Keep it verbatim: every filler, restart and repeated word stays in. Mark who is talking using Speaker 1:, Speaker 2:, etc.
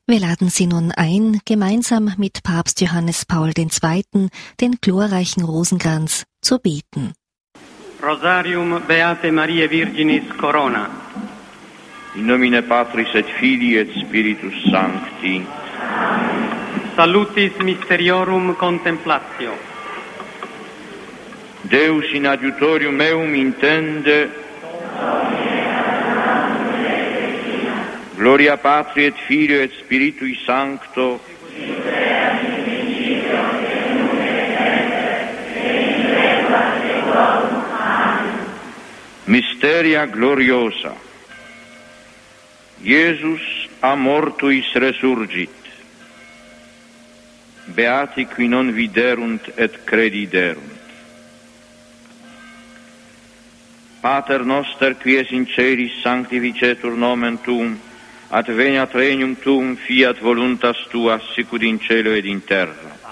Speaker 1: Wir laden Sie nun ein, gemeinsam mit Papst Johannes Paul der Zweite. den glorreichen Rosenkranz zu beten.
Speaker 2: Rosarium Beate Mariae Virginis Corona.
Speaker 3: In nomine Patris et Filii et Spiritus Sancti.
Speaker 2: Salutis Mysteriorum Contemplatio.
Speaker 3: Deus in adiutorium meum intende. Gloria Patri et Filio et Spiritui Sancto. Mysteria gloriosa. Iesus a mortuis resurgit. Beati qui non viderunt et crediderunt. Pater noster qui es in celis sanctificetur nomen tuum, adveniat regnum tuum, fiat voluntas tua, sicut in cielo ed in terra.